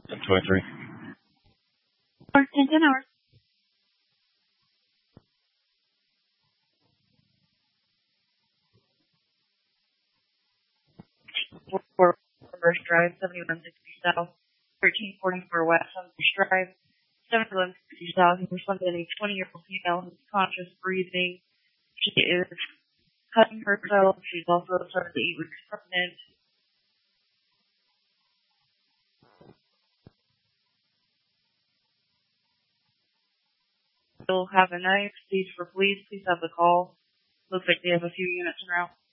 1023. 10 hours. For First Drive, 7160 South, 1344 West on First Drive, 7160 South. He responded to a 20-year-old female who's conscious, breathing. She is cutting herself. She's also started 8 weeks pregnant. Still have a knife. Please have the call. Looks like they have a few units en route.